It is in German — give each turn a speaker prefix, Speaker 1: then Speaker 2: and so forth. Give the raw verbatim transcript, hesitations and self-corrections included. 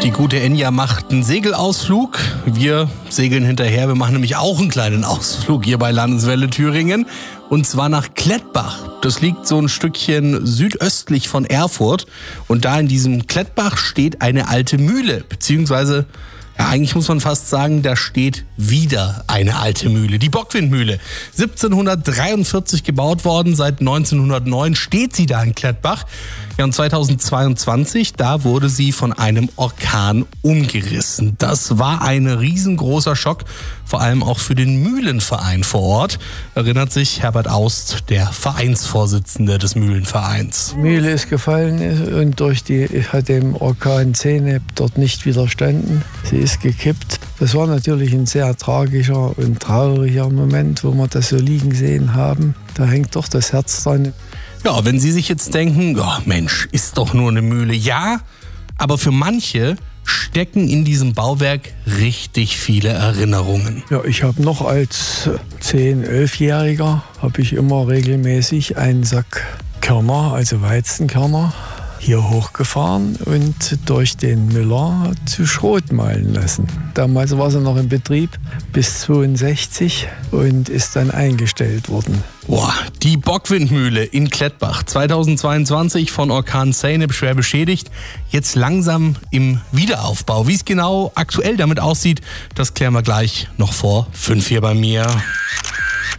Speaker 1: Die gute Enya macht einen Segelausflug. Wir segeln hinterher. Wir machen nämlich auch einen kleinen Ausflug hier bei Landeswelle Thüringen. Und zwar nach Klettbach. Das liegt so ein Stückchen südöstlich von Erfurt. Und da in diesem Klettbach steht eine alte Mühle. Beziehungsweise, ja, eigentlich muss man fast sagen, da steht wieder eine alte Mühle. Die Bockwindmühle. siebzehnhundertdreiundvierzig gebaut worden. Seit neunzehnhundertneun steht sie da in Klettbach. Ja, und zweitausendzweiundzwanzig, da wurde sie von einem Orkan umgerissen. Das war ein riesengroßer Schock, vor allem auch für den Mühlenverein vor Ort, erinnert sich Herbert Aust, der Vereinsvorsitzende des Mühlenvereins.
Speaker 2: Die Mühle ist gefallen und durch die hat dem Orkan Zeynep dort nicht widerstanden. Sie ist gekippt. Das war natürlich ein sehr tragischer und trauriger Moment, wo wir das so liegen sehen haben. Da hängt doch das Herz dran.
Speaker 1: Ja, wenn Sie sich jetzt denken, oh Mensch, ist doch nur eine Mühle. Ja, aber für manche stecken in diesem Bauwerk richtig viele Erinnerungen.
Speaker 2: Ja, ich habe noch als zehn-, elfjähriger habe ich immer regelmäßig einen Sack Körner, also Weizenkörner, hier hochgefahren und durch den Müller zu Schrot mahlen lassen. Damals war sie noch in Betrieb bis zweiundsechzig und ist dann eingestellt worden.
Speaker 1: Boah, die Bockwindmühle in Klettbach, zweitausendzweiundzwanzig von Orkan Zeynep schwer beschädigt, jetzt langsam im Wiederaufbau. Wie es genau aktuell damit aussieht, das klären wir gleich noch vor fünf hier bei mir.